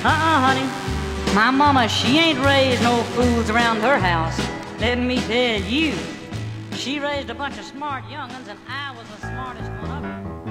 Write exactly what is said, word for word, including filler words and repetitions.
Uh-uh, honey. My mama, she ain't raised no fools around her house. Let me tell you. She raised a bunch of smart young'uns, and I was the smartest one of them.